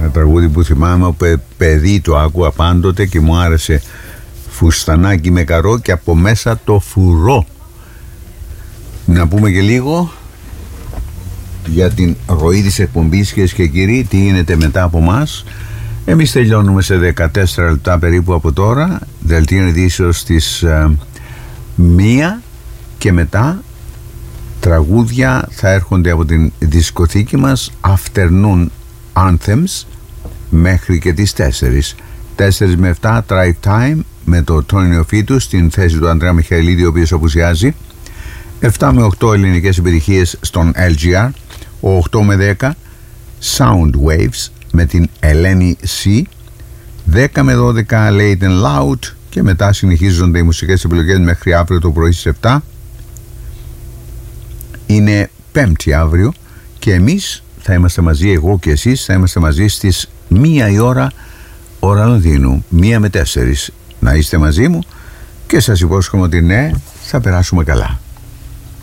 Ένα τραγούδι που θυμάμαι παιδί το άκουα πάντοτε και μου άρεσε. Φουστανάκι με καρό και από μέσα το φουρό. Να πούμε και λίγο για την ροή της εκπομπής, κυρίες και κύριοι, τι γίνεται μετά από μας. Εμείς τελειώνουμε σε 14 λεπτά περίπου από τώρα. Δελτίο ειδήσεως στις 1 και μετά τραγούδια θα έρχονται από την δισκοθήκη μας, Afternoon Anthems, μέχρι και τις 4. 4 με 7 Drive Time με το Tony Νεοφίτου στην θέση του Ανδρέα Μιχαηλίδη, ο οποίος απουσιάζει. 7 με 8 ελληνικές επιτυχίες στον LGR. 8 με 10 Sound Waves με την Ελένη C. 10 με 12 Late and Loud και μετά συνεχίζονται οι μουσικές επιλογές μέχρι αύριο το πρωί στις 7. Είναι 5η αύριο και εμείς θα είμαστε μαζί, εγώ και εσείς θα είμαστε μαζί στις 1 η ώρα Λονδίνου, 1 με 4. Να είστε μαζί μου και σας υπόσχομαι ότι ναι, θα περάσουμε καλά.